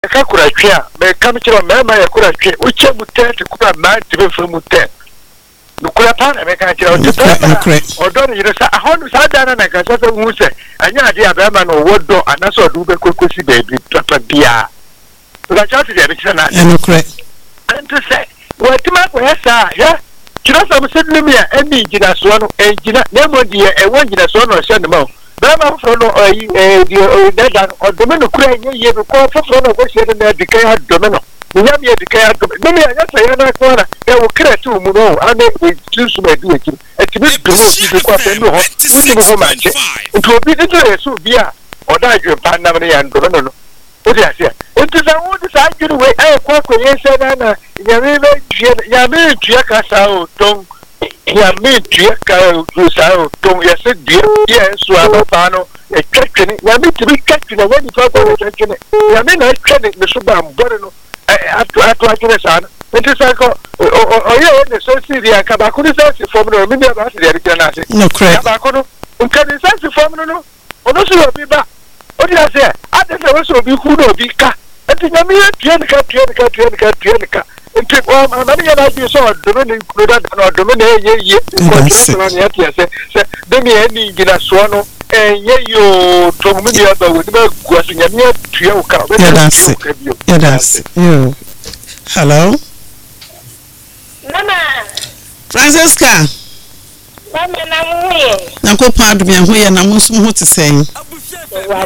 Kakura, may come to a member, which I would tell to Kura man to be from Mutet. Nukura make a child or don't you say, I want to sit down and I can say, and you idea Berman or what do and that's what do the cookie baby, Papa Dia. But I just said, and to say, what to make where, sir, yeah? Just I'm sitting me any Ginas one, a Gina, never dear, and one Ginas one or send them out. Berman from the or Domino Crane, you recall from a question in the decay domino. We have yet decay domino. I just say, corner, they will create 2 more, and they choose to do it. It's this group is quite a new home. It will be the so beer or die your Panamani and Domino. What is it? It is a wood side you way. I quite yes, and Yami Giacasao, Tom. Yami Giacasao, Tom, yes, dear, yes, Suavano, a catching. Yami to be catching a way to talk about catching. Yami, I credit the Subam Borno at the son. It is like, oh, yeah, so see the Kabakunis from the Romania, the no crap. Kabakono, and can you say the formula? Or no, so be back. What did I say? I think I also be who know be cat. I think I'm here, Tienica. And take all my money and I saw Dominic or Dominic, then me any Ginasuano, and ye you told me the other with the question and yet Trio cow. Yes, you. Hello, Mama Francesca. Mama, I'm here. Now go pardon me, and I'm also what to say. Mama,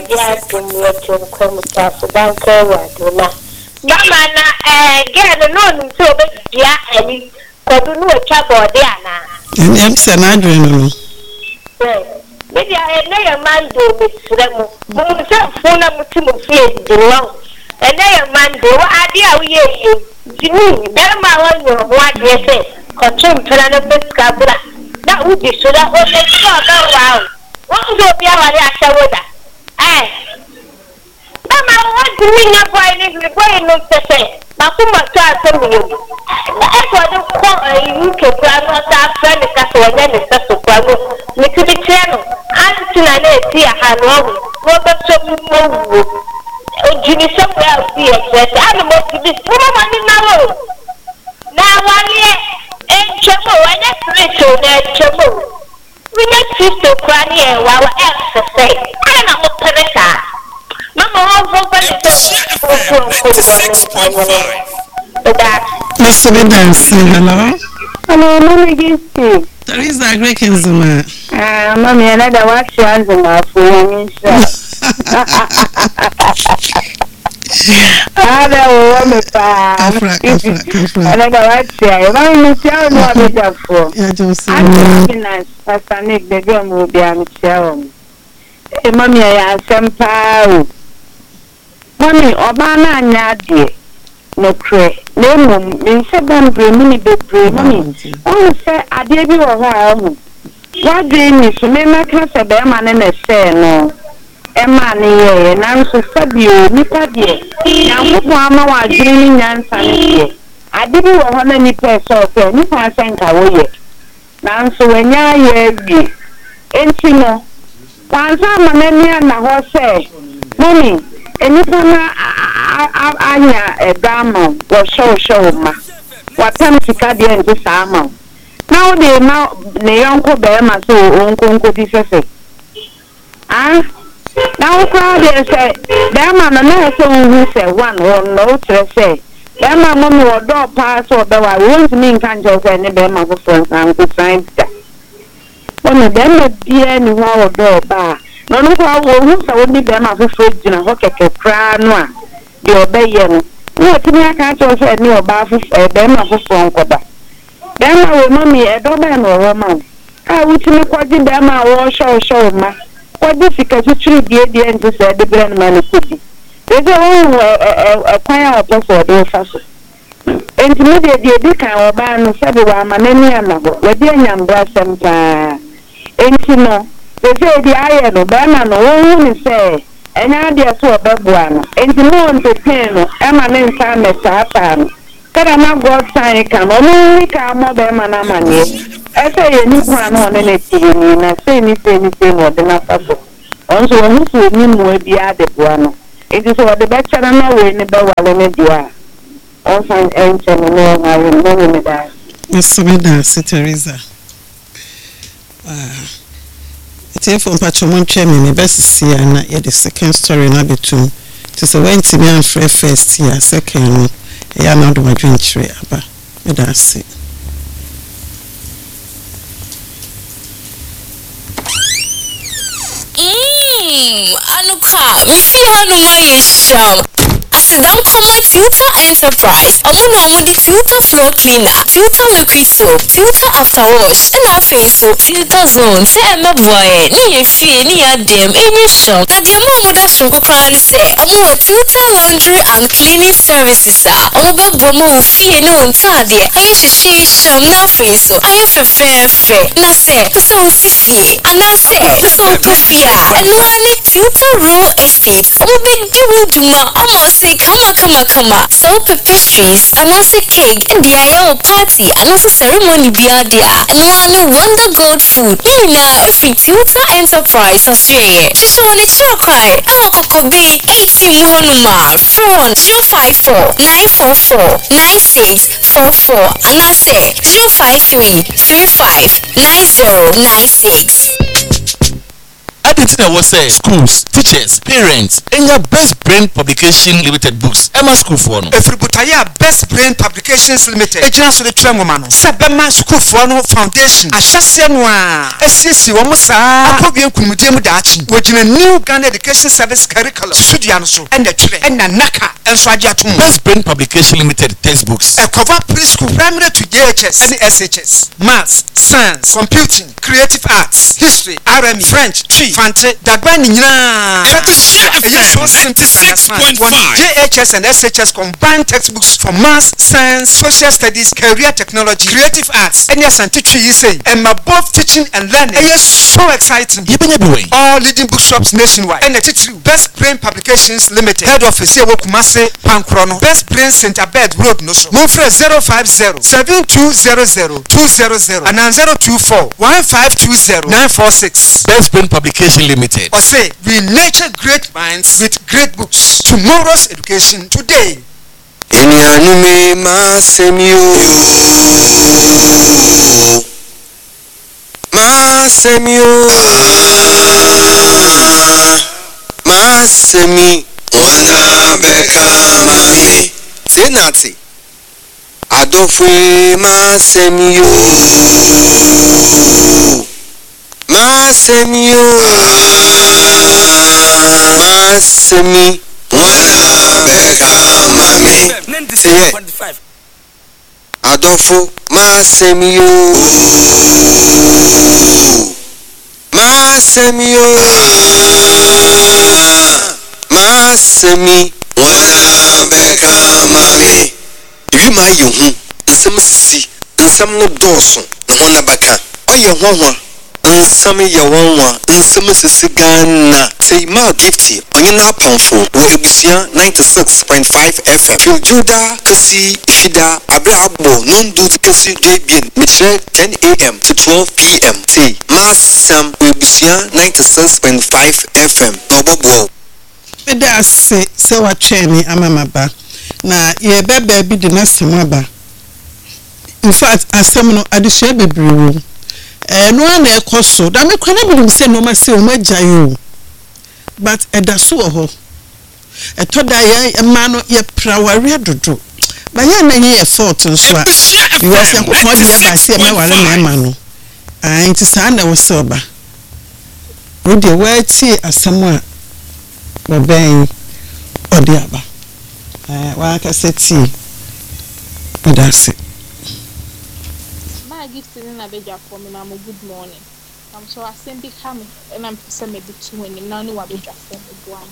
get alone so big, yeah, and could do a trouble, Diana. And I'm saying, I dream. Maybe I had a man do Miss Remo, but full of Timothy long. And then a man do idea we you. Jimmy, better my one, what you say, control Planabus Cabra. That would be so that was a short around. What will be our reaction with that? Eh? Mama, what do we not find if we're going to say? Makuma tatu mimi. Eko adu kwa UK plano ta friend kasi wanyane sasa plano. Nikibiteno. Anti na neti ya hano. Woba chomu mwu. Ujini samu ya ubi exercise. Ano motibi. Mama mani nawo. Na wanye. Chemo wanye spiritual na chemo. Wanye sisto kwani ya wawa exercise. Ana mupereka. Mama, Mr. Bedans, hello. Hello, Mommy Gisty. There is a Greek in Zuma. Mommy, another watch your hands enough for me. Another watch your Mommy, tell me what it's for. Yeah, just Pastor Nick, the girl will be on the show. Mommy, I am some power. Mommy, Obama Nadi, no cray. Name, me said, I'm bringing big mommy. Oh, say, I gave you a while. What dream is to make my class a bear man and a say no. A man, and I'm so you, Nipa dear. Now, Mama was dreaming and sunny. I didn't want any person, Nipa sent away. Now, so when you're ain't you know? Once I'm a man and a horse say, Mommy. Anytime I drama was show ma. What time to cut the end this armor? Now they now the uncle bear my so uncle this say. Ah, now crowd they say, Bama no so who say one or no to say. Bama mommy or dog pass or the I won't mean can't just any Bama for friends and good signs that. One of them would be any one dog bar. No, no, I won't be them as a food in a hockey crown. You obey you. No, to me, I can't also say no about a them of a phone cover. Then I will mommy a doorman or woman. I would make what the Bama or show ma. What difficult to treat the end to say the grand man could be. There's a choir of us or their fashion. Intermediate, the kind of ban of several manana, where the young brass and ain't you know. They say the iron of Bama no one say, and now they are so a bad one. And the moon to pen, Emma and Sam at Satan. But I'm not God sign come, only come more Bama money. I say a new one on anything, and I say anything more than a puzzle. Also, who will mean will be added one. It is what the better than no way in the Bawale. All fine ends and no, I remember that. Miss Teresa. It's from Patrimon Chairman, the best see, and yet the second story in Abitum. It is a way to me and first year, second, I am not my drink tree, but that's it. Anuka, we feel how no money is strong. Don't come at Filter Enterprise. I'm the filter floor cleaner, filter liquid soap, filter after wash, and our face soap, filter zone. Say my boy, ni fee ni dem any shop. Na the mom that from Kokran say, I'm filter laundry and cleaning services. I'm about bomo fee no untadi. I she shop na face soap. I have a fair. Na say so fifi, and I say so pufia. And no one filter raw estate. I'm big duma almost say come. So pastries, and also cake, and the IO party, and also ceremony biadia, and one wonder gold food. Every Filter Enterprise Australia. Just want to cry. Our cocoa be 18 Monoma. Phone 054 944 9644, and I say 053 35 9096. Additional was say schools, teachers, parents, and your Best Brain Publication Limited books. Emma School for no. Everybutaya Best Brain Publications Limited. Agents of the Tremomano. Sabema School for no Foundation. Ashasianwa. SCC Wamusa. Akobian Kumutemu Dachi. Wajin a new Ghana Education Service curriculum. Sudianso. And the Chile. And the Naka. And Swajatum. Best Brain Publication Limited textbooks. A cover preschool primary to JHS and SHS. Maths, Science, Computing, Creative Arts, History, RME, French, Tree. Fante Dagbani Nina so simple JHS and SHS combined textbooks for maths, science, social studies, career technology, creative arts, and yes, and teaching you say, and my both teaching and learning. And yes, so exciting. All leading bookshops nationwide. And the teaching Best Brain Publications Limited. Head office here Kumase Pankrono. Best Brain Center Bed Road Noso. Monfre 050 7200 200 and 024 1520 946. Best Brain Publication Limited. Or say, we nurture great minds with great books. Tomorrow's education today. Enyanume masemyo masemi wana beka mami tenati adofwe masemyo Masemio Masemi Wana Beka Mami Say Adolfo Masemio Masemio Masemi Wana Beka Mami Rima Yuhu Nsem Sisi Nsem no Doso Nahona Baka Oye Hwa Nsami yawanwa nsemesisi Ghana say ma gifty onyina pamfo wo ebusia 96.5 FM fil juda kasi shida abrabo nondu kasi debien mitre 10 AM to 12 PM say masam wo ebusia 96.5 FM obobo Beda se wa twani amamaba na ye bebe bi de na semaba in fact asem no adehye bebree no an ekoso da me kwana bi se no ma se o magyayo but edaso ho etoda ye ma no ye praware dodo ba ye na ye effort nso a because ya ko de ba se me wale na ma no nti sa na wo se oba wo de wa ti asem a baben odi aba wa ka seti odase gifting na beja for me mama good morning. I'm so assembly come and I'm some maybe 20 now no beja for me one.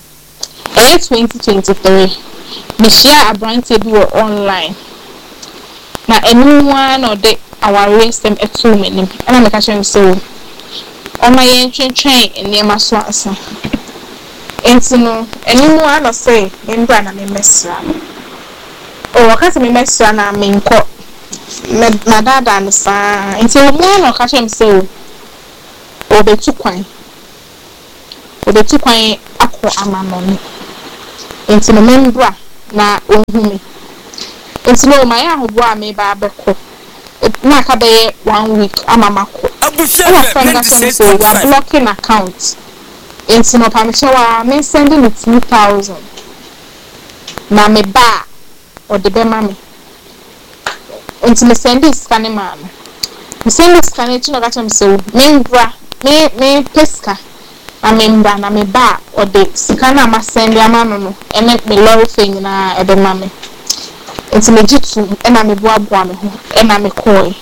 2023 me share a brand table online. Na anyone or the our race them at 2 minutes and I'm catching so on my entry train in near my swasa. And no anyone or say in brand me mesra. Oh, I can't me mesra na me nko my dad and son until one or catch him so or the two quine aqua amamon nti no membra na ohumi nti no my ahobo a me ba beko na ka be 1 week amamako so we are blocking account nti no permission wa me sending it 2000 na me ba o de be mami nti me send this scanning man me send this scanning to no ka chem so membra me pesca na membra na me ba o de scanner ma send ama no ene me lorry thing na e be mami nti me jitu ena me boaboa me ho ena me koi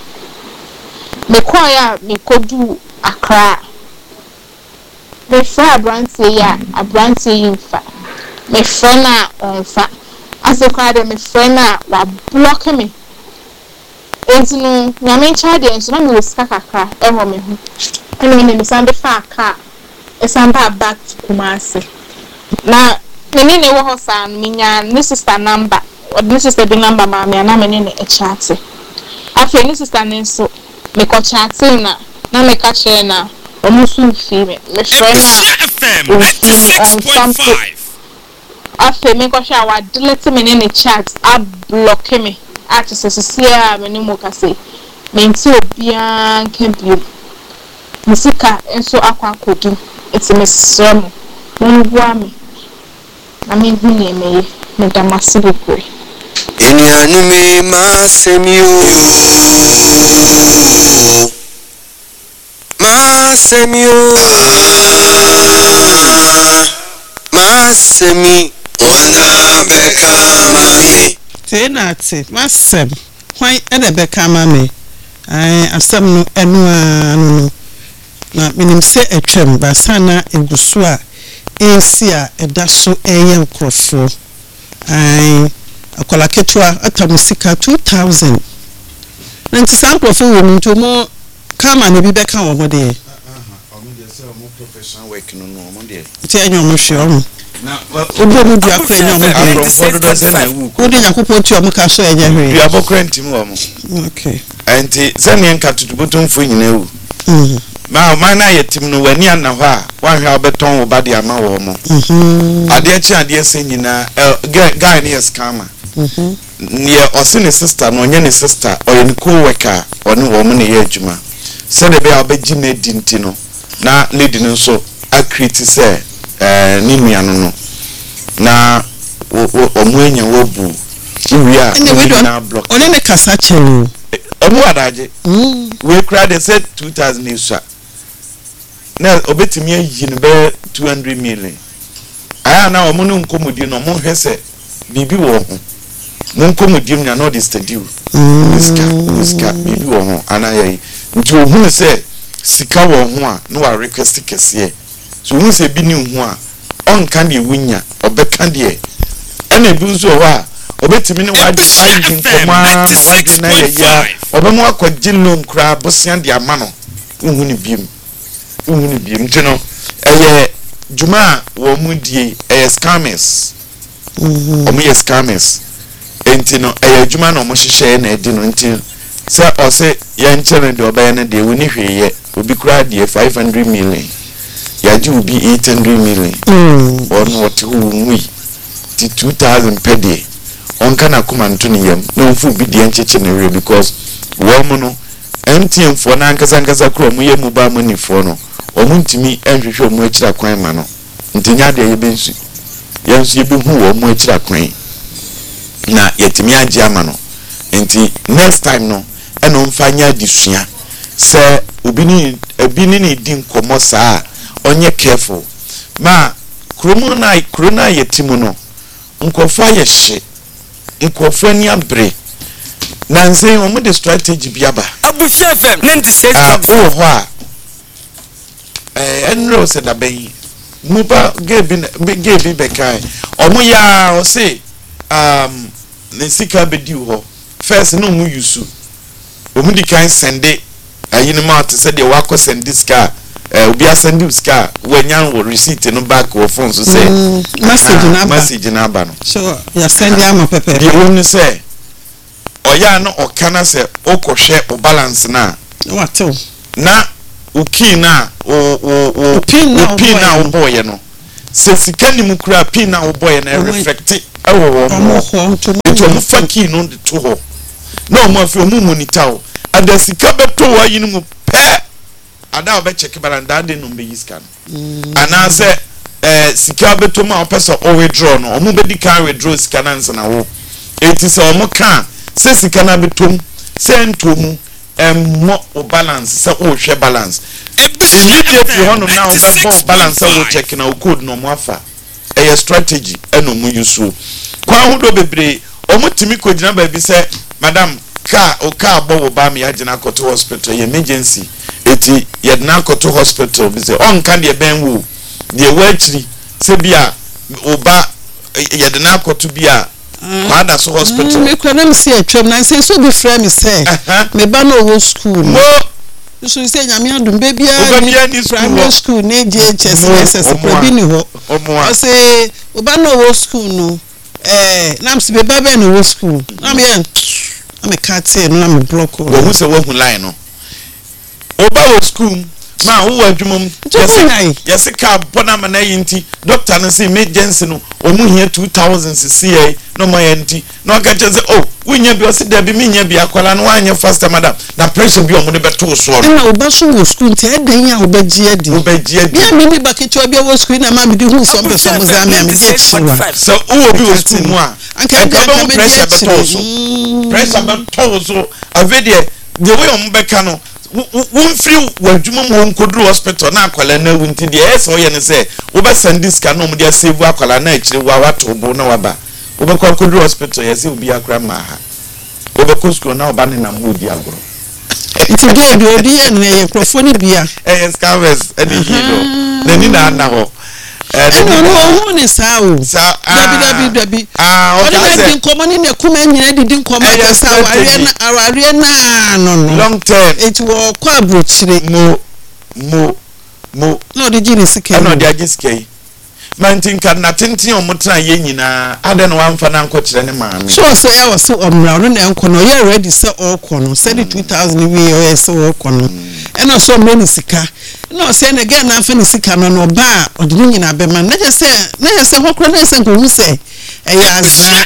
a me kodu Accra me fra abranti yinfa me frena onfa asokwa de me frena wa block me nti no nyame charge nso na me wosika kakra eho me ho ena me sande fa aka esamba back to Kumasi na me ne wo ho sa no minya ne sister number this is the number mama na me ne e chat afi ni sister ne so me ko chat na me ka che na omusu fi me friend na 96.5 afi me ko sha wa delete me ne chat a block me at sesia me ni mo ka say me nti obia kan bi musika enso akwa kodu eti me sremo mo bua me na me hu ne me me da masibukwe Enuanume masemio masemi wana beka mami tenate masem hwan ede beka mami asem no enu anu na minim se etwem ba sana egusu a ensi a eda so eye nkrofo akola ketua atamusika 2000 nanti sample for wo nto mo kama na bi beka wo de omde se mo professional work no omde ti enyo mo hwe omo na obo mu dia kra enyo mo de yakopo ti omo ka so enye hwe dia bokra ntim omo okay enti zane nka tutubutum fo nyina ewu ma na yetim no wani ana ho a wan hwa beton wo ba de ama wo mo ade achi ade se nyina guy ne scammer near osine sister no nye ne sister or ne co-worker oni wo mo ne ye adwuma se de be abeji na dinti no na lady no so akriti se ni nuano no na omo enya wo bu uwia na block oni ne kasa chelu omo adaje we cry they said 2000 isha na obetimi ayi ne be 200 million aya na omo no nkomodi no mo hwese bibi wo ho munkomudim nya no this deal iska bibi wo ho anaye nti ohun se sika wo ho a no wa request kese so ohun se bi ni ho a on kan de wunya obeka de ena bi nso ho a obetimi ni wa di ayi nkoma wa na ya obemu akwaginnom kra bosian de ama no ohun ni biem nti no eye juma wo mu die scammers omo yes scammers enti no adwuma no mo hyehyɛ na edi no enti se ose ye nkyere de obeye na de woni hweye obi kura de 500 million ya ji obi 800 million on what who nwi ti 2000 per day on kana kuma nto ne yam na onfu bi de ncheche na we because wo mo no MTN fo na nkasa kura mo yemu ba mo ni fo no omo ntimi enhwehwe omo akira kwan ma no ntinya de ye bensu yensu ye bi hu wo mo akira kwan na yetimi age ama no enti next time no eno mfanya disua se obi ni di nkomo saa onye careful ma krona yetimu no nkofo ayehye nkofo ni abre na nse omo de strategy biaba abushi FM 96 oh ho a enro se da ben muba gebi bekai omo ya o se ne sika bedi ho first no mu yusu omu di kan sende ayi no ma to say de wa ko send this car obi asend this car wenyan wo receipt no back wo phone so say message na ba no so ya send ya ma pepe di won say oya no okana say okohwe o balance na wato na uki na o pin na o boye no se sika ni mu kura pin na wo boy na reflect ewo wo mo nti omo fa key no de to ho na omo afi omo monitor o ada sika beto wa yin mu pe ada obe check balanda de no be yiska ana se sika beto ma opesa o withdraw no omo be di kan withdraw sika na nsa na wo eti se omo kan se sika na betom se ntomu mo o balance se o hwe balance immediately hono na o be balance o check na o code no mo afa a strategy eno mu yusu kwa hudo bebre omo timi ko gina ba bi se madam ka bo ba me agina koto hospital emergency eti ye na koto hospital bi se on kan de ben wo de wachiri se bia oba ye de na koto bia kwada so hospital me kwanam se atwam na se so be frame say me ba no wo school so say nyame adum be bia primary school na JHS probi ni ho o say oba no wo school no nam se be ba be no wo school na me cat no na me block o wo se wo hu line no oba wo school ma wo adwumom yes ka bona ma na yinti doctor no say emergency no omu hia 2000 cca no mo yenti no ka che say oh wunya bi o se da bi minya bi akwala no anya faster madam na pressure bi o mo de beto so na oba so wo school nti edan ya obaji adi ya mi ni baketi obi wo school na ma mi di hu so be so mo za me di chiwa so wo bi wo school mu a anka pressure beto so pressure beto so avede the way o mo be ka no won free wadwuma mo nkodru hospital na akwala na wunti de eso ye ne se wo be send diska no mo de save akwala na akire wa wato bo na waba wo be nkodru hospital ye se obi akra ma ha wo be kosko na oba ne na mo di agro nti de odi ye ne ye profoni bia scavers edi hido na ni na ho no ni sawo dabi o nkomo ni ne kuma nyina didi nkomo ya sawo aware na no long term it wo kwa brochire mo no de gini sike no de agisike mantin kan na tintin omutra ye nyina ade no wamfa na nkokire ne maame so ya wo so omra no na enko no ye ready se okono se 2000 we o se okono ena so omra ni sika no se na ga na afa ni sika no no ba ode ni nyina be man na je se hokro na se ko hu se eya za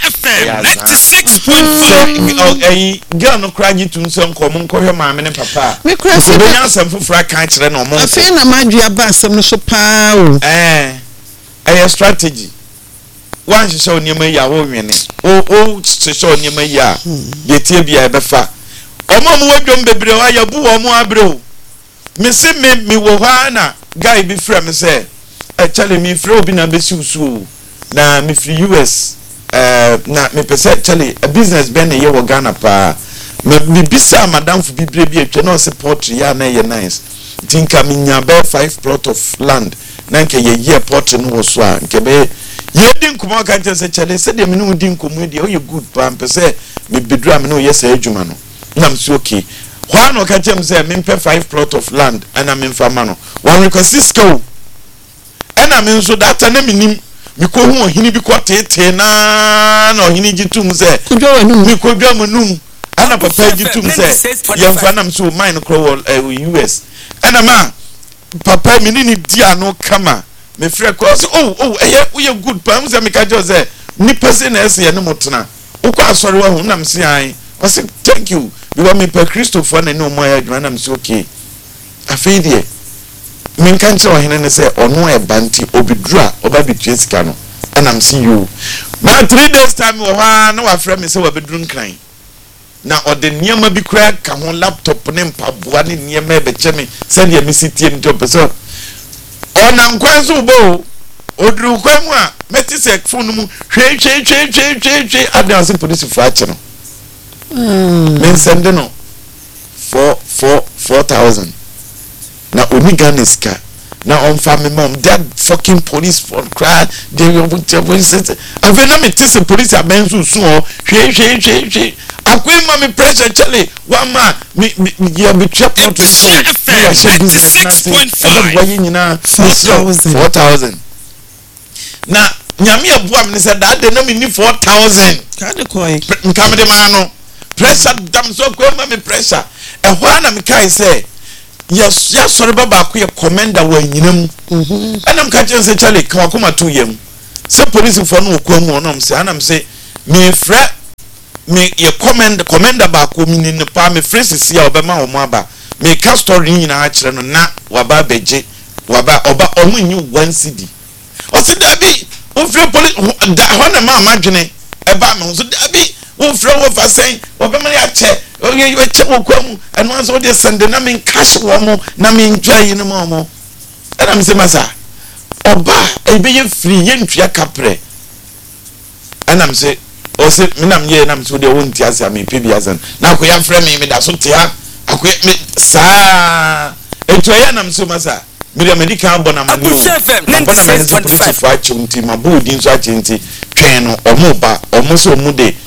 96.4 girl no kraji tun so nko mo nkohwe maame ne papa me kra se be nyansam fufura kan kire no mo afa na madua ba asem no so pa o a strategy one show nyema ya wo nwene o show nyema ya ye tie bia e befa omo mo wadwom bebre wa ya bu wo mo abreo me se me wo ha na guy bi fra me say chale me fra obi na besi usu na me free US na me pese chale a business ben ye wo Ghana pa me bisa madam fu bibre bi etwe no support ya na ye nice tinka me nya be 5 plot of land na nke ye year port no wo so a nke be ye din kuma ka nte se chale se de me no din kuma de o ye good pa pese me bedura me no ye se adwuma no na me so okay why no ka jem say me pay 5 plot of land and am in farmer no one reconsisco and am in so that na me nim me ko hu ohini bi ko tete na ohini gitum say me ko dwa manum ana papa gitum say ye mfa na me so mine ko US and am papa me ni dia no kama me frɛ ko so we good pa me say me ka jo say ni person na ese ye ne motena wo kwa asɔre wa hu na me say ai I say thank you because me per Christopher na no more adwana am say okay afei de me kan che ohene ne say ono e banti obidura oba bitua sika no and am see you na 3 days time wo ha na wa frɛ me say wa beduru nkran na ode niema bi kura ka ho laptop ne mpaboa ne niema e be che me send ya me sitie me top so ona nkwan so bo oduru kwa mu a meti se phone mu hwe adan se police fu a che no men send no 4,000 na oniganiska na on family mom that fucking police for cry they will ave na me tese police abenzu su o hwe akwema me pressure chale one man me ya be trap out with so ya she business na say aba nyina 4,000 na nyame abua me say that de na me ni 4,000 ka de koi nkamde ma no pressure dam so kwema me pressure e ho na me kai say yes sorry baba ko ye commander wa nyinam anam ka chen se chale ka ko mato yam se police for no ko mu onam se anam se me fra me ye commander ba ko mi ni pa me phrases ya obema o mu aba me ka story nyina a kire no na waba beje waba oba omu nyi 1 cedi o se da bi o fra police da ho na ma madwene e ba me so da bi o fra wo fa sen obema ya che oye you che wo kwamu and once all this send na me cash wo mo na me enjoy no mo and am say masa oba e be ye free ye ntwa kapre and am say o say me nam ye nam so de won ti ase am pe bi asan na ko ya frɛ me da so te ha akɔ me sa eto ya nam so masa me de medical bona ma no bona me so police for achunti ma bu din so achunti twen no omo ba omo so mu de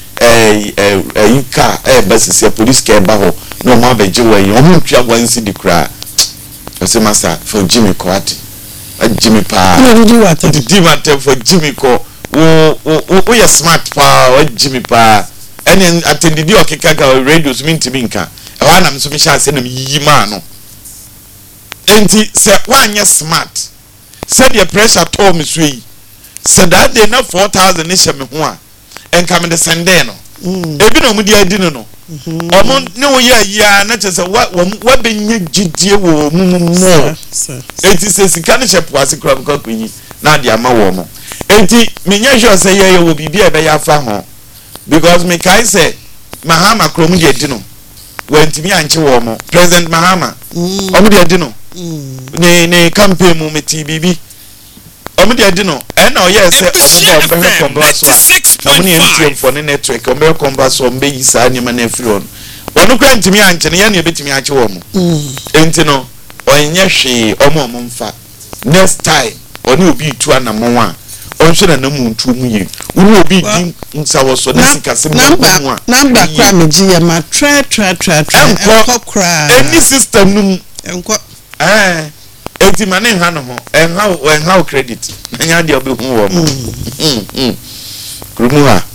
ika basisi police ke ba ho no ma beje wa yi omo twa 1 cedi kra o say master for Jimmy Kwati Jimmy pa di matter for Jimmy ko wo ya smart pa o Jimmy pa ene attended o keka ga radio so mintimi nka e wa na so me sha se na yi ma no enti se wanye smart said the pressure told me so yi said that day na 4000 ni she me ho a enka me de sende no ebi no mu di adi no omo ne wo ya na che se wa benye gidie wo mu enti se sika ne she poase kura ko yi na de ama wo mo enti me nya sure say ye wo bibia e be ya fa ho because me kai say Mahama krom de adi no wenti mi anche wo mo President Mahama omo de adi no ne campaign mu me TBB omo de adi no e na o ye say omo be komba so omo ne ntiem for ne network omo be komba so omo be yi sa nyema na afiri on onu kwa ntimi anche ne ya ne betimi ache wo mo enti no onye hwe omo mfa next time oni obi tu anamo a onhwe na namu ntu mu ye unu obi di nsawo so na sika se mu number kwa meji ye ma tra enko kra any system num enko enti mane ha no ho enha credit nya de obi hu wo mo krumu ha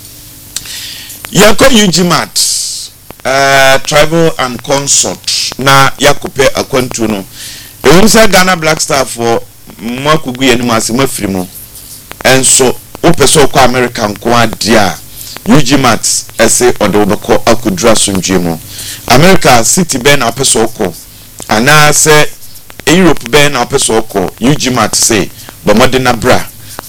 yako UGMAT tribal and consort na yakope akwantu no ewunsa Ghana Black Star for mwakugu ye nimu ase mafiri mu enso opeso kwa American kwa dia UGMAT ese odobeko akudra sunjwe mu America city ben apeso ko ana se Europe ben apeso ko UGMAT say bomodena bra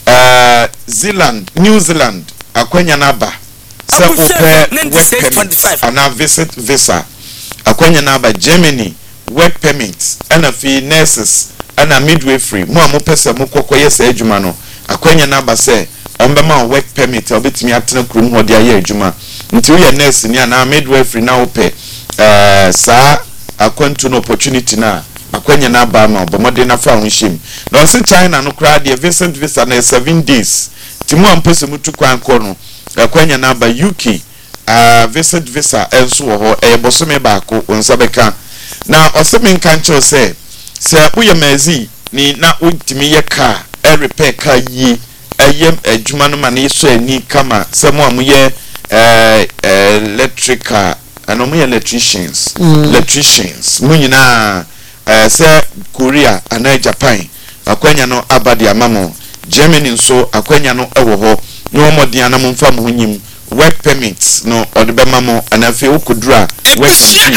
New Zealand akwanya naba se ope work permit ana visit visa akwanya naba Germany work permit ana fi nurses ana midwifery mo amopese mo kokoye se adwuma no akwanya naba se ombema work permit obetimi atena krum ho de aye adwuma nti we nurse ni ana midwifery na ope sa akwantu no opportunity na akwanya naba ma bomode na fa honhim na se China no kra de visit visa na 7 days timo ampese mutu kwan ko no akwanya naba UK visit visa enso ho bosome baako onsabeka na oseme nkancho se uye mezi ni na ultimi ye car repair car yi ayem adwuma no ma na yeso ani kama se mo amuye electrical anomuye electricians munyina se Korea ana Japan akwanya no abadi amamo Germany nso akwanya no ewo ho no modin anam mfa mo nyim work permits no odebemamo anafe okudura work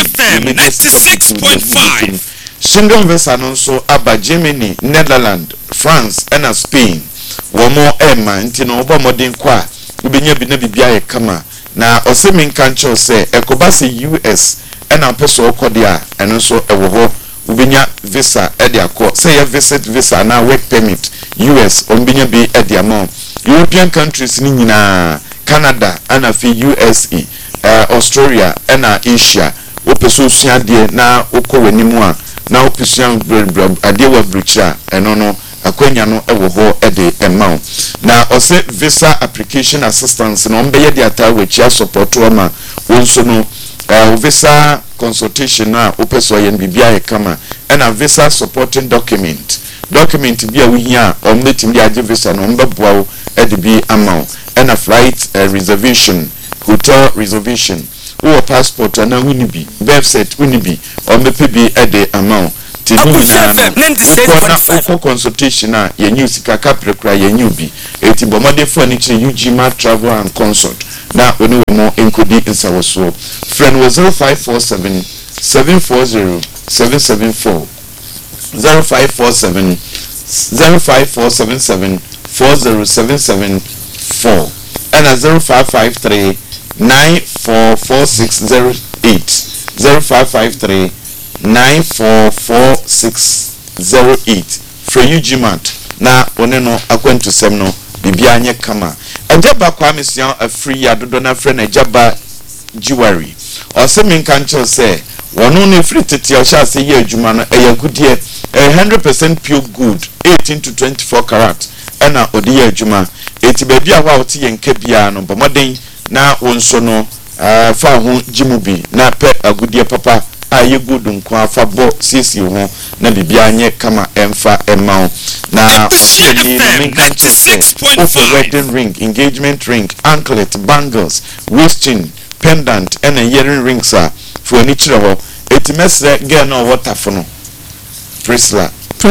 96.5 Shindon visa no so aba Germany, Netherlands, France and Spain. Womo ema nti no obo modin kwa ubenya bi na bibia ye kama na osemi nkancho se ekobase US and apeso okodia eno so ewo ho ubenya visa ede akọ say ye visit visa na work permit US ombenya bi ede amount European countries ni nyina Canada and afi USA Australia and Asia opeso suade na okowanimu a na opisian adewa bricha eno no akwanya no ewo ho ede emma na ose visa application assistance no mbeye de atawechi support ma wonso no visa consultation na opeso yen bibia ye kama na visa supporting document bia we here o meeting dia visa no mbeboa ede bi ama na flight reservation hotel reservation or passport na winibi birth cert winibi or maybe be at the amount. For consultation, your new Sika cry, your newbie, 80 Bomade Furniture, UGMA Travel and Consult. Now, we know more including in our soul. Friend was 0547 740 774 0547 05477 40774 and a 0553 944608 0553 944608 from UGMAT. Na oneno akwentu semno bibia anye kama ejaba kwa mission a free adodona friend ejaba jewelry or semi kancho say wono ne free tete o sha say ye adwuma no eyagudie 100% pure good 18 to 24 karat ena odi ye adwuma eti ba bia wa oti yenka bia no bomoden na wonso no fa ho jimubi na pe agudie papa aye good nko afa bo sisi ho na bibia anye kama emfa emma na wedding ring, engagement ring, anklet, bangles, waist chain, pendant and earring rings are for any ho it mesre get no water for no Prisla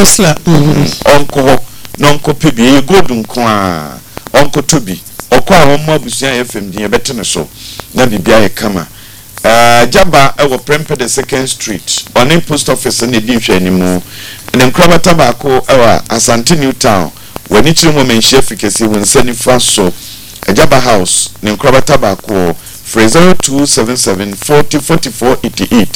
uncle nonko pibi good nko uncle Toby okwa homo busia FM dia betene so na bibia ye kama Jaba ewo Prempeh the 2nd Street on post office na di hwe animu ne nkraba tabako ewa Asante New Town when each moment chef kesi when sending fast so Jaba House ne nkraba tabako 0277 40 44 88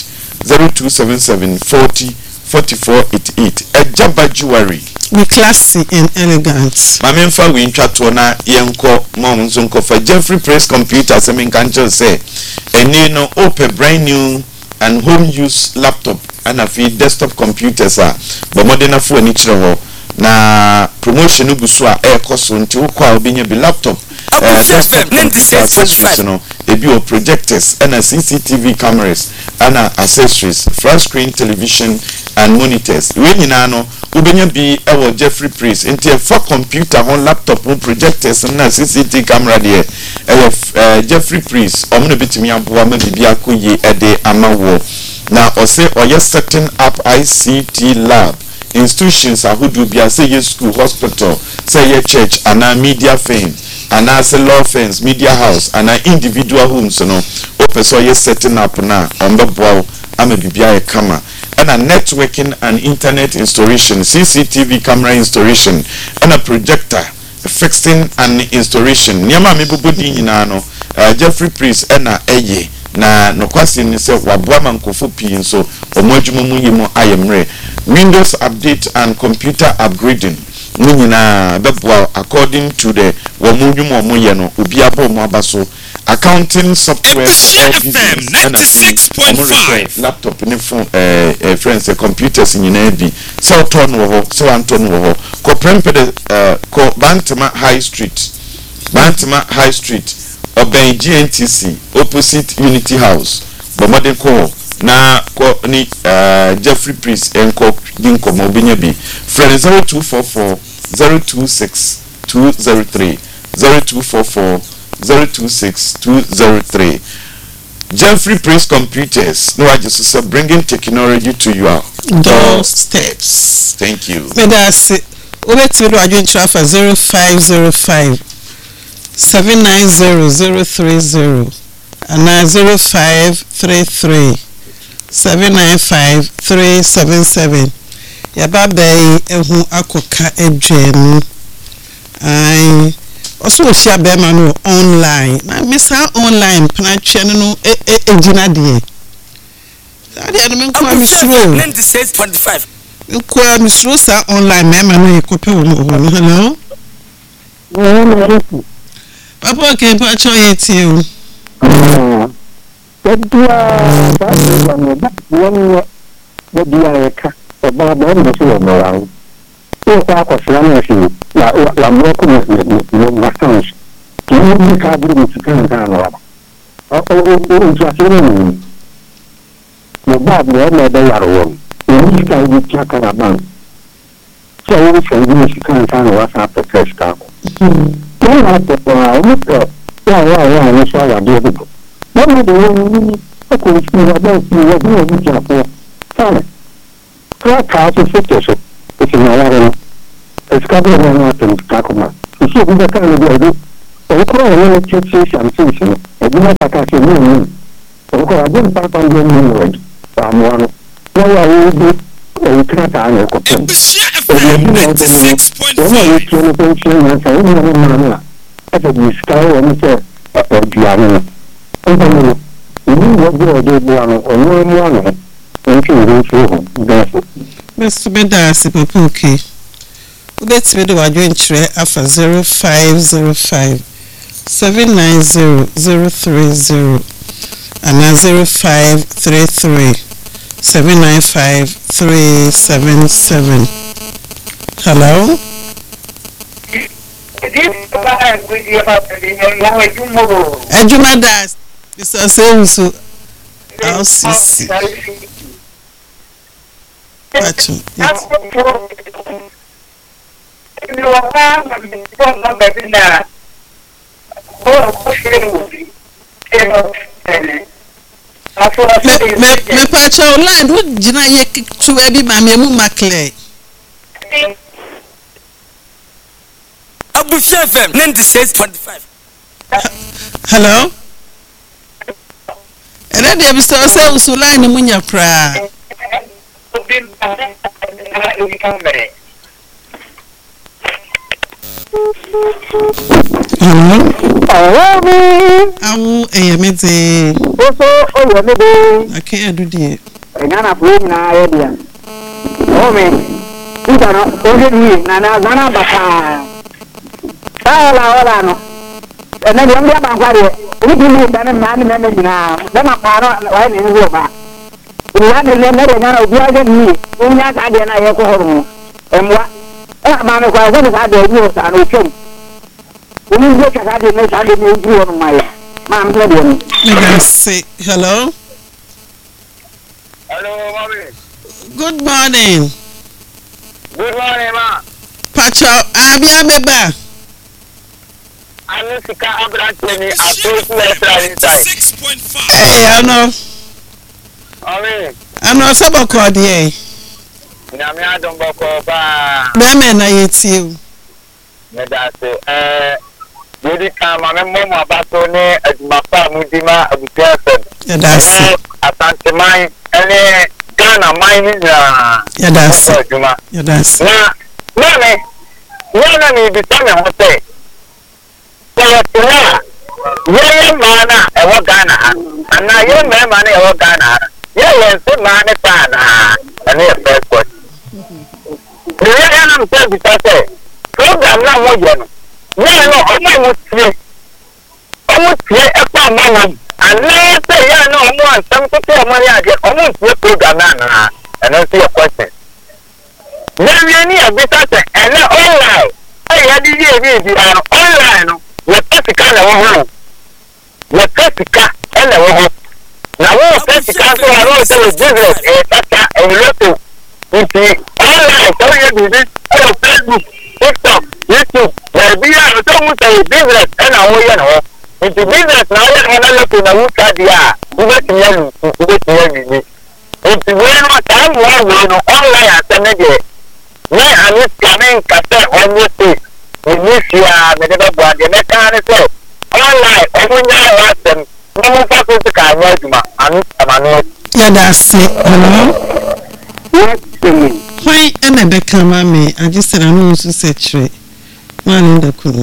0277 40 44 88 Jaba Jewelry we classy and elegant. My main for we intro na yenko mom zonko for Jeffrey Press Computer se men kancho say eni no open brand new and home use laptop and a feed desktop computers are but modern phone ni chiro ho na promotion gu so a e cost until kwa obinya bi laptop desktop computers no e bi o projectors and a CCTV cameras and accessories flat screen television and monitors we nyina no ubenya bi ewo Jeffrey Press into for computer on laptop on projectors and CCTV camera there Jeffrey Press omno bitimi aboa ma bibia koye ede amawo na ose oye setting up ICT lab institutions ahudu bia say ye school hospital say ye church and media firm and as law firms media house and individual homes no opeso ye setting up na ombeboa ama bibia e kama and a networking and internet installation, CCTV camera installation, and a projector, fixing and installation. Nyama mibubudi inano, Jeffrey Press and eye na no question is wabwama nkofu pi so omwajumu yimo ayemre. Windows update and computer upgrading. Nyina bebwa according to the wamujumu omuyeno ubiabo mwabaso. Accounting software FM 96.5 laptop in phone friends computers in Navy so ton wo so Anton wo ko Prempeh ko Bantama High Street Oben GNTC opposite Unity House bomode ko na ko ni Jeffrey Press enko dinko mo binyabi friend 0244 026 203 0244 026203 Jeffrey Press Computers no I just bringing technology to your doorsteps. Thank you. Medasi obetiro adwen trafa 0505 790030 and 0533 795377 yababa ehu akoka edwenu ai also share bema no online na mesa online panatwe no ejina de ade no menko misro 96.5 ko misro sa online mema no ekope wo no hello papa ke pa cho yeti o kwa fulani hivi la mwako ni mafans kile kabla mtukana sana hapa unachosema ni mbabu na ndio yaro ni kama chaka na bank sio hivi mtukana sana WhatsApp press kako kwa hapo mko ya ni sawa ndio mama ndio ni kwa kusikia basi wao ni hapo that car to fit us. It's in our it's covered in Takuma. You see, we can't do. So, we teach and teach. And we have a new. So, I didn't pass on the new word. Someone. No, I will be. We can't answer. So, we do not do it. At the sky and say, Diana. Mr. Bedasi, Papuki. Let's be the one after 0505 790 030 and 0533 795 377. Hello? Ejumadas, Mr. Semusu, LCC. Me pacha online wo jina ye tu ebi ma me mu makle. Abu FM 96.5. Hello? Ere de bi so usuline mu nya pra. Awu eyemeze. Oso oyemeze. Okay, adudie. Ngana fo na yedia. Ome. Udana oje ni na zana baka. Hola no. Na ni ndia bankware. Ni ni dana mani meme nyina. Dana paro wa ni nzo ba. Nya ni ne mere na obi aje ni. Nya ka de na ye ko horu. Emwa. Ma me kwa ko ka de ni sa no chum. Uni go ka de ne sa de ni ju on mai. Ma am de ni. Hello? Hello, mommy. Good morning. Good morning, ma. Pacho, abia beba. Anisika Abrantini, I told you inside. 6.5. Hey, I know. Amen. I know some called ye. Namia don't go ba. Meme na yeti. Medase, Yudi kama memo abatone adumapa mudima abutefen. Yadasi. Asante mai, ene Ghana mai na. Yadasi. Yadasi. Na, nane ni bisame hote. Kwa ye mana ewo Ghana ana ye mana ewo Ghana ye yense mana sana ana ye first question ye na mse bisase program na mo je no ye no omo tie e pa mama ana se ye no omo ansam ko to omo ya je omo tie program na ana se ye question ye ni abisase ene online ya di ye bi online no Wetesika na wo Wetesika na wo na wo Wetesika so na wo se business tata eloto nti online so ye business Facebook TikTok YouTube bi ya to mu say business na wo ye na wo nti business na wo na loto na wo ka dia wo tinya ni nti wo no time wo online atene de we ani scanning kata on you Inisia, medeba buade mekane so online omunya wasem no mo fa so ka anya aduma anu amano Yadasi. Why ene be kama me ajise na no so sechere man nda kunu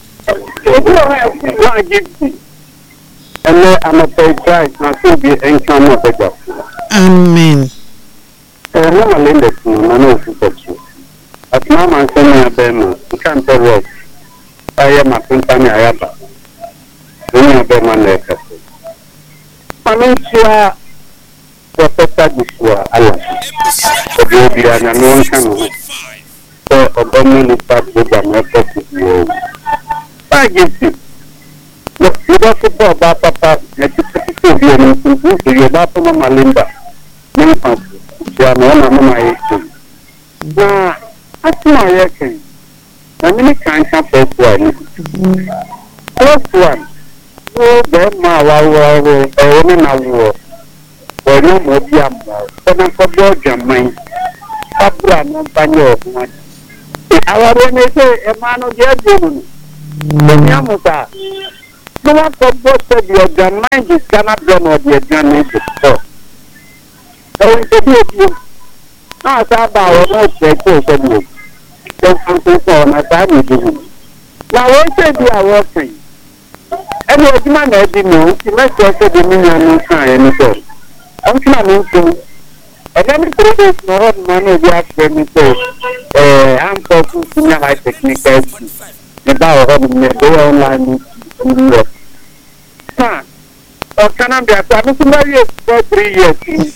and I'm a pay price na so be enchant of the amen no malende no no so sechere at no man say na be can't work. I am a company ayaba. Any other man like us. Malaysia, Professor Bishwa Allah. Obiya na no one can work. So, Obama is part of the method of you. I get it. Look, you don't support Papa, let you take it to you about Malinda. No, you are no Mama. That's my reckon. I mean, can't have first one. First one. Oh, then my war, or no more. Or no more, then I forgot your mind. Abra no panyo. Our when say a man of the German. Yamusa. No one composed your gun mind is cannot done or the gun. So it's a bit. Ah, Saba or not the something for my family. Now, what say they are working? And what man I didn't know, he must have said the million and so. I'm trying and then the previous no money they have for me so I'm talking to my high technical the bow of the online work. Huh? Or can I be a family for 3 years?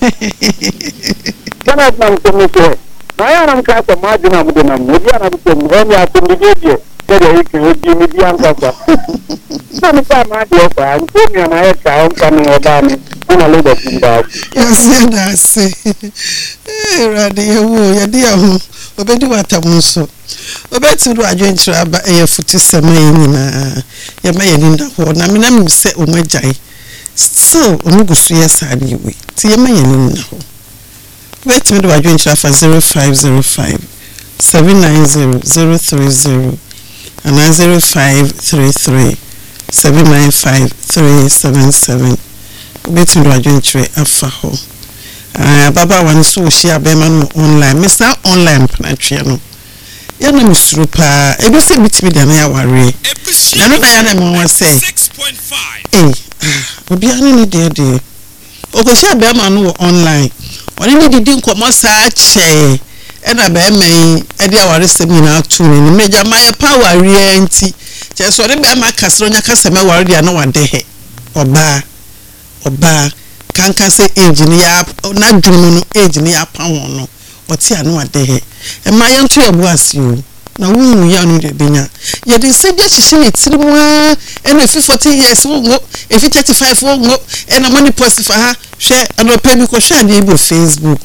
Can I come to me say? I am cast a margin of the number. We are only at the video. So you can give me the answer. Sometimes I do and put me on my head coming over me. And I look at you. Yes, I Radio, your dear home. Obedi watamuso. Obetu do adwenture aba e futi semayin ya mayeninda ho na menam se omagyan. So onugusu yesade we. Ti ya mayeninda ho. Wait me do adwenture for 0505 790 030 and 0533 795 377. Wait me do adwenture afa ho. Baba wan so share bema no online. Mr. Online planetary no. Ya na misuru pa. E do se bitimi da na ya ware. Na no da ya na mo wan say. 6.5. Obi ani ni de. O ko share bema no online. Oni ni didi nkomo sa che. E na bema yi e de aware sem ni na atu ni meja my power re enti. Che so de bema kasro nya kaseme ware dia na wade he. Oba kanka say engineer na dwumu no engineer pa won no oti anu ade he e ma yentu ebu asio na wunu ya no de benya ye de se de hihye ne tirimu a e na 40 years wo ngo e 35 wo ngo e na money post fa ha hwe ano pe bi ko hwe ade bi Facebook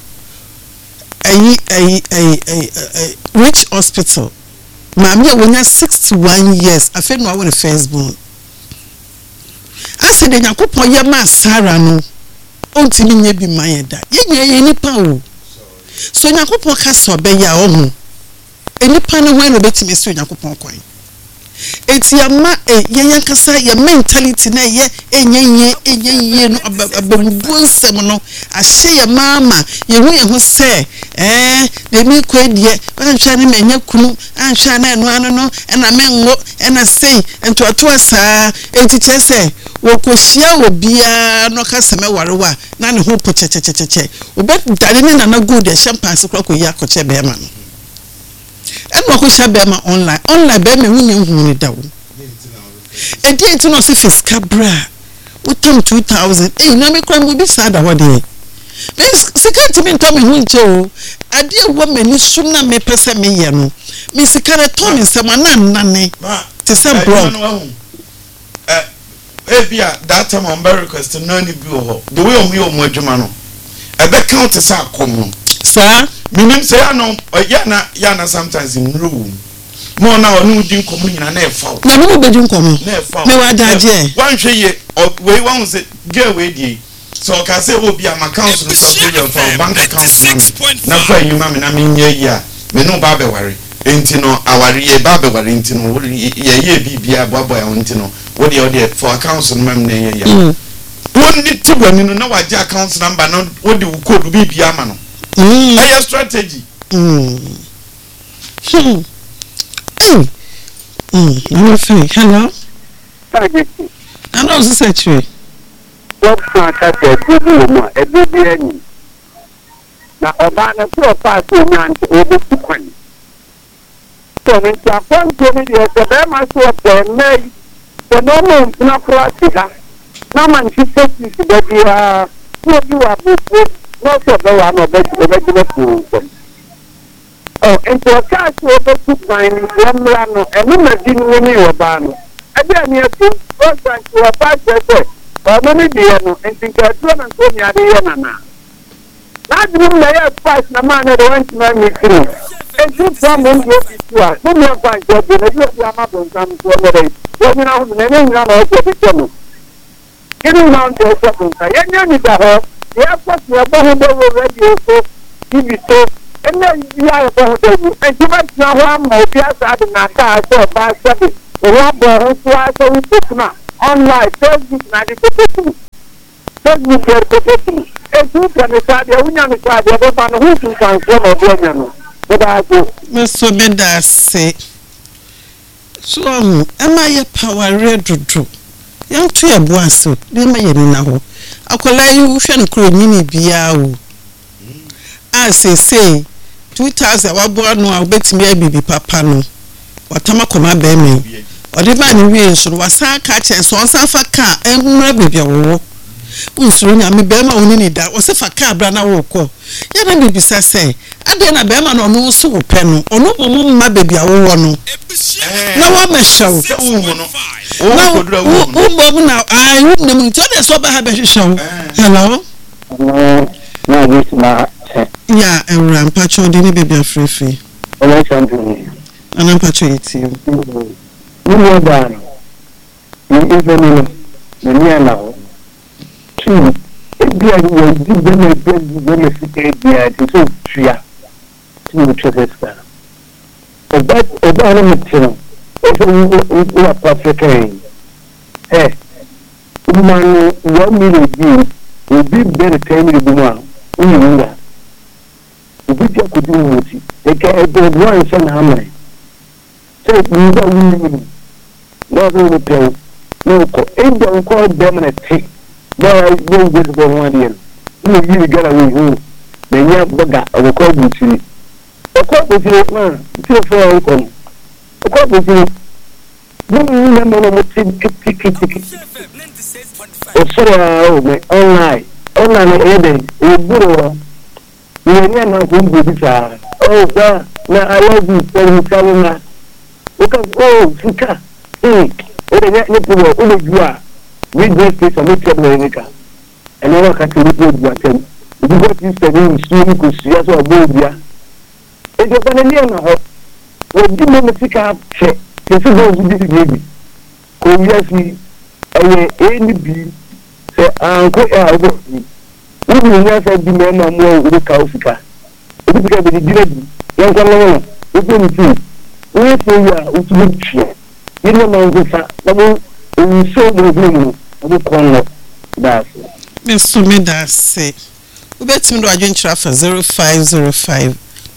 Rich Hospital maami a wonya 61 years afi no awon Facebook ase de yakopon ye ma Sara no ontimi nye bi mayeda ye nipa o so yakopon ka so be ya ohun enipa ne ho no betimi so yakopon kwan eti ama ye yankasa ye mentality na ye enyenye no abambonsem no ahye ye mama ye hu se de mi ko die anhwa ne menya kunu anhwa na eno ano no na mengo na sei entoato asa enti chese wokohia obia no kaseme warewa na ne ho po chechecheche obet dare ne na good e champagne kro ko ya ko che be ma no eno ko sha be ma online be me hunye hu dawo enti enti no se fiska bra utom 2000 na me kra mo bi sada ho de sika ti me to me hu nche o ade wo mani so na me pese me ye no me sika re to me se ma na ne te se bro Ebia that time on very request no ni bi ho the way omo omo adwuma no e be count sa akom sir minim say no ya na sometimes in room mo na onu di nkomo nyina na e fa na mo be di nkomo na e fa me wa daje wan hwe ye we wan say get we di so ka say obi am account no so for bank account na fa yuma me na me nye ya me no ba be ware enti no aware ye ba be ware enti no ye bibia bobo ya enti no what the for accounts and mem ne ya won ni tibwani no na waje account number no what the code bibia ma no aye strategy no say hello I know so say what can I say mo e bibia ni na oba na so pa so nyan o be tukwan so me ta fon ko ni de se be ma so pe nei the normal na practice na man fi safety the dia no do a no so be wa no be ko oh into a case we be to find yamra no e no ma di ni ni o ba no e bi ani e tu o san to a pa se o no ni dia no enti ka tu na so ni ade ye na na drum na ya price na man e want na me through and you from when you are no more find job the you are not on come to the you know the name na o ko bi no kini na on the so ya nya ni da ho ya first ya bo ho bo radio so TV so and then you are and you might know one more piazza in a car, so by 7. The rubber who was so took now online, Facebook, Facebook, and you can decide the union is like the other one who can come of William. But I do. Mr. Benda say, so am I a power red to young tree of one so, they may now. I call you shan't crew mini biao. I say, 2000 wabua no, I'll bet me a baby papa no. What Tamakoma Bemi. Or the man wish was a catch and so on car and maybe your Unsuna me bema only that was if a car brana woko. Yana baby say, I didn't a bema no so pen or no my baby I won. Now I'm a show. Now I wouldn't know that so bad have a show. Hello? No, this my yeah, and Rampacho didn't be free. And I'm patrioting you. You know that even the near now. Two, if they will give them a benefit, they are so tria to the Chester. But that material, if you are perfect, eh, man, 1 million views will be better 10 million. You know that. If you could do it, they can do one son hammer. So you don't need no pay, no call. If don't call them and a take, there is no good for 1 year. You really get away home. Then you have got a record with you. A court with you, man, still for a call. A court with you. No, you remember what ticket. Oh, sorry, online. Online, you go. You are not going to be sad. Oh, sir, now I love you for you telling us. Because, oh, Fika, hey, you are. We just face a little America. And I can't live with you. You got used to being swimming because you are a baby. It's a banana. When you want to pick up, check. This is what we did, baby. Obviously, any bee, say, Uncle, I will be. We will never be men or more with the Kaufika. It is going to be good. Young alone, we don't see. We say, yeah, we should share. You don't know this. We show the room of the corner. That's it. Mr. Meda say, we bet me to agent traffic 0505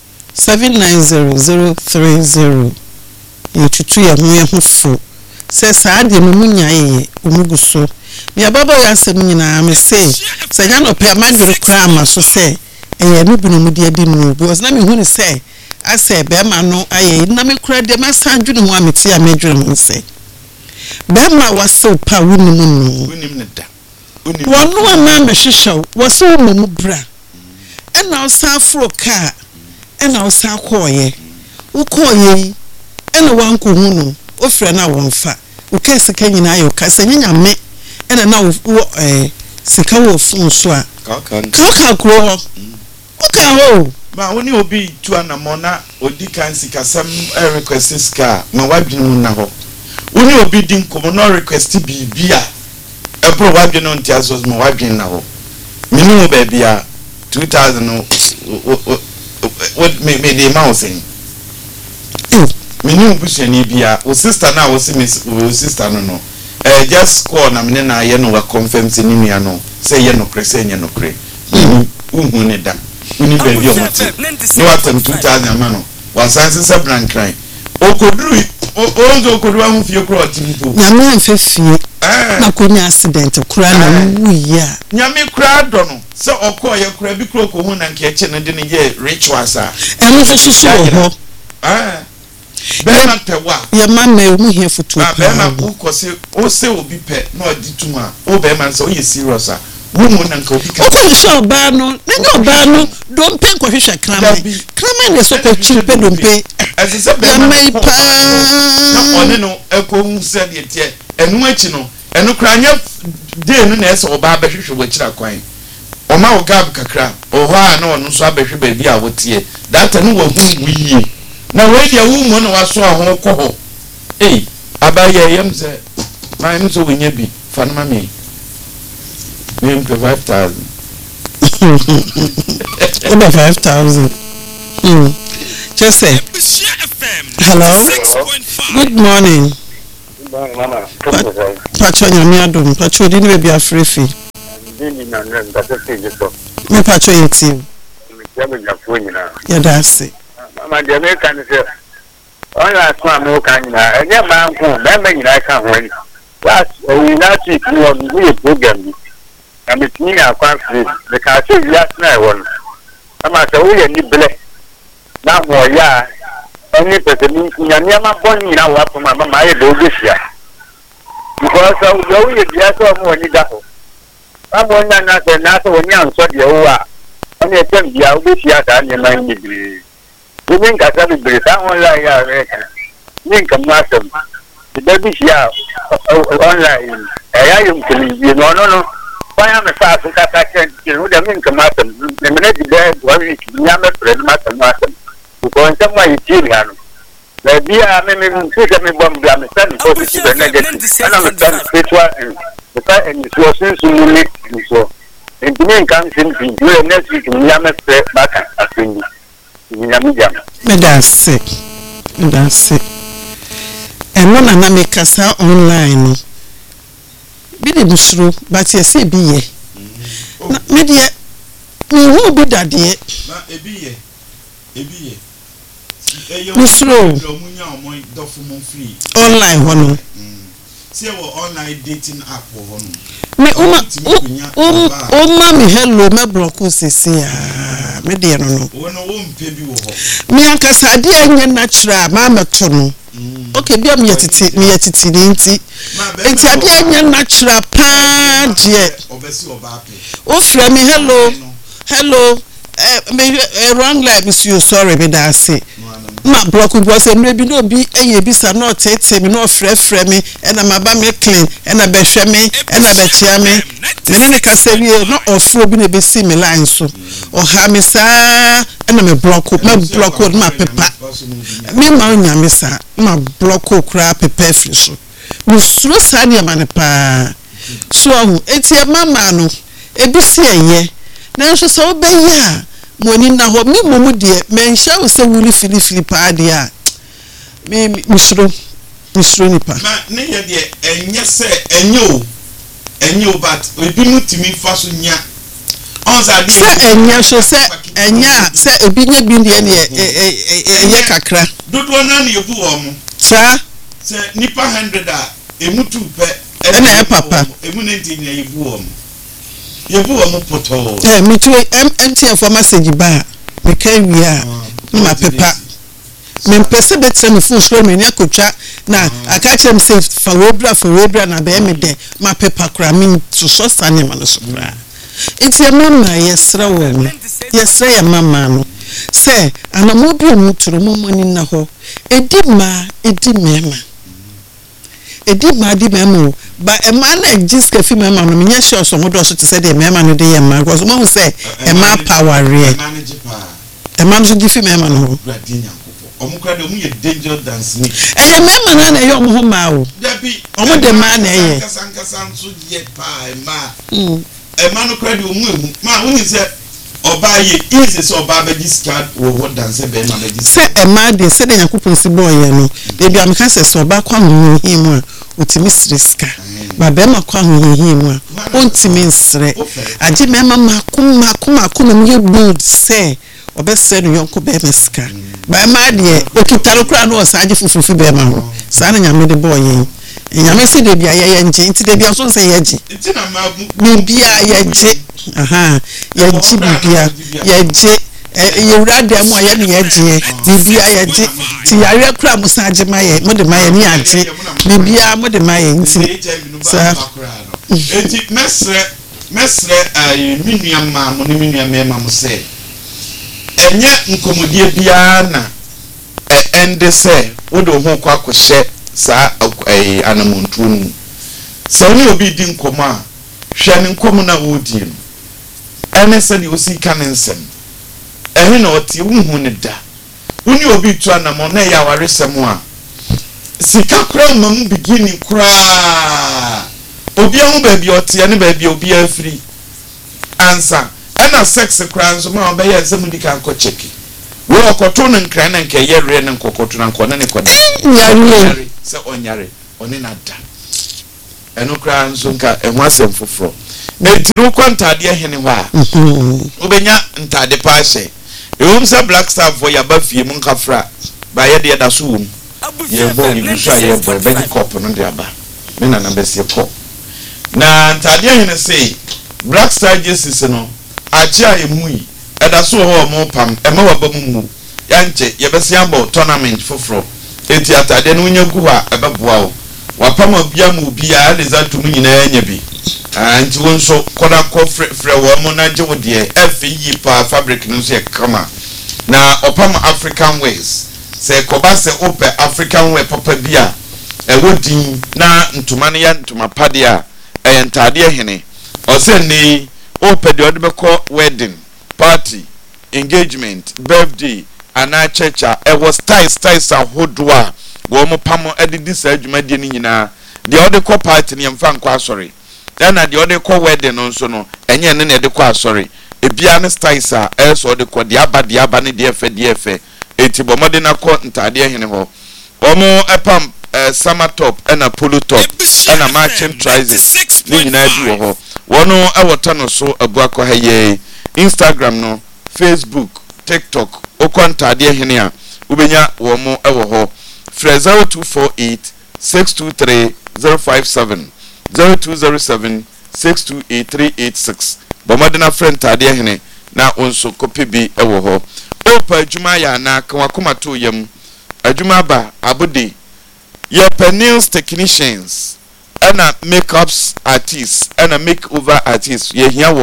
790 You to 2 years, says I did Munya, Umuguso. Me ababa ya asem nyina me say say ya no pe mandro kra ma so say eh me binu mu de adi no because na me hu ni say I say be ma no aye na me kra de ma sanju no ameti ya medro mu say be ma waso pa wuni mu no Unim ne da. Wonu ama me hwehwew waso mu bra e na osa afro car e na osa akoye ukoye e na wanko hu no ofre na wonfa ukese kanyina ayo kasa nyanya me ena na sika wo fun so a ka kro oka ho ma woni obi tu anamona odi kan sika sam request sika ma wadwenu na ho woni obi din komo no request bibia ebro wadwenu ntiasos ma wadwenu na ho minimum ba bia 2000 what me the mouse minimum bushani bia o sister na o sister no just call na me na ye no wa confirm se ni nua no say ye no kre say ye no kre uhu ne da uni be bi o mate no atem 2000 ma no wa sanse se brankran okoduru okoduru ahu fie kro otimpo nyame anfe fie na ko ni accident kura na wuyi a nyame kura do no se okọ ye kura bi kro ko hu na nke eche no de ne ye rituals a enu so so ho Bema pewa ya mama e mu hia futu pa bema ko se o se obi pe na odi tuma o bema se o ye serious a wo mu na nka obi ka o so ba no na ba no don pe ko hwehwe krama ne so ko chimpe don pe asese bema pa na one no e ko hu se de tie enu achi no enu kra nya de nu na ese oba ba hwehwe wo kira kwan o ma o gab kakra o ho a na onu so abehwe ba bi a wo tie that no wo hu wiye na we dia wu mo na waso ahon ko ho abaye yem se ma em so winya bi fa na me me 5000 over 5000 Just say hello. Good morning. Pacho nyamiadum. Pacho didn't be a free fee. Me pacho yeti. Yeah, that's it. My dear American say, all last one no can and your man who never I can't win. Last we not see you on the program. And it's me I can't see the cartoon last night one. I'm at a way and you bless. Now, yeah, only person in Yama Bonnie now up from my mamma do this year. Because I will go with the other one. I'm one another when you answer the OA. Only a 10 year this year and your 9 degrees. You think I said it, I won't lie. Think of nothing. The baby year online. I am killing you. No. Why am I fast and catching you? The mean come out. The minute there, one week, Yama Fred Matter. Because someone is children. The dear me bomb blam stand positive and negative. And I'm a spiritual and the fact and it was since you live and so. And to me comes in to next week in Yama back at Cindy. That's it. And one of make us online. Be the mushroom, but you say be ye. Media, we will be that dear. Mushroom online one. See our online dating app one. Me mommy hello me block us see me dear no. Me ankasa dia nye natural mama to no. Okay, be me yetiti nti. Enti abia nye natural pa je. O frɛ me hello. Me wrong life is you sorry me da say. Ma block we say no bi no bi bisa no tete me no frɛ me and am aba me clean and abɛhwɛ me and abɛkyia me. Me ne ka say we no ofo bi na be see me line so. O ha me saa and me block ma pepa. Me ma nya me saa ma block kura pepa free so. We suro saa ne ma ne pa. So enti e mama no e bi se eye. Na so so be ya moni na ho me momu de me hia wo se wuli fili pa de a me misro nipa na ne ye de enye se enye but obi mutimi fa so nya onza de se enye so se enya se obi nya bi de ne kakra dodo na ne yebu wo mo sa se nipa 100 a emutu pe na e papa emu ne de nya yebu wo mo yebu wo mo poto me tu MTN for message ba me kan wi a ma pepa me pese betre me full screen me nyakotwa na aka chem say fa wobra na be me de ma pepa kra me to so sane ma no so kra enti mama yesra wo me yesra ya mama no say anamo bi omuturo momoni na ho edi mema di memo ba e man exist ka fi mema no menye sure so modo so te say de mema no de ye ma because mo say e ma power re e man so di fi mema no omukra de omu ye danger dance ni e ye mema na ye omu ho ma o omu de ma na ye kasa nso ye pa e ma no kra de omu ma woni say oba ye easy so oba be discard wo dance be na be say e ma de say de yakopon si boy ye no de bia me ka say so oba kwa ho himu a otimi sreska ba be ma kwa ho himu a ontimi nsre agi me ma makuma me good say obese no yonko be meska ba ma de okitaro kra no osaje fufufu be ma ho sa na nyame de boy ye nyame si de bia ye nje nti de bia so say ye ji nti na ma bia ye ji ye ji bia ye ji yewura de mo ye ne ye ji bia ye ji ti yare kra mo saje maye mo de maye ni age bia mo de maye nti sa enti mesre minua ma mo ni minua me ma mo say enye nkomodie bia na ende say wo do ho kwa kohye sa anamontu nu sa oni obi di nkomo a hwe ne nkomo na wodi no ene se ni osi kanensem ehe na oti wuhu ne da uni obi tu anamo na ya waresem a sika kra mam beginning kra obi ahu ba bi oti ene ba bi obi afri ansa ana sex kra nso ma oba ya nsem di kan ko cheki we okoto no nkran na nke yere ne nkokoto na nkona ne kona nyare se onyare oni na da eno kra nso nka ehwa asem foforo etiru kwantade ehene ho a obenya ntade pa hye ewum se black star for ya ba fie mu nkafra ba ye de da so wum ye bo yi so ye bo be di cup no de aba me na be se ko na ntade ehene sei black star jesus no achi a emui eda so ho mo pam ema wa ba mu yanche ye be se ambo tournament foforo eti atade no nya gu a ebeboa o wapama bia mu bia de za tumu nyina nya bi anti wonso koda ko frɛ wo mo na je wo de efi pa fabric no so kama na opam African ways se koba se ope African way papa bia wodin na ntuma ne ya ntuma pade a entade ehene o se ni ope de odebeko wedding party engagement birthday ana checha was styles ahodoa wo mo pamo edidi sa adwumade ni nyina de odeko party ne mfa nkwa asori na de odeko wedding no nso no enye ne de kwa asori ebia ne styles a eso odeko de aba ne de efe eti bomode na ko ntade ehene ho omo epam summer top na polo top na matching trousers ni nyina di wo ho wono awota no so abuakọ haye Instagram no Facebook TikTok okwantade ehene a ubenya wo mo ewo ho 0248 623 057 0207 628 386 bomadena friend tade ehene na onso kopi bi ewo ho opa adwuma ya na kanwakoma to yam adwuma ba abode ye nails technicians ana makeups artists ana makeover artists ye hia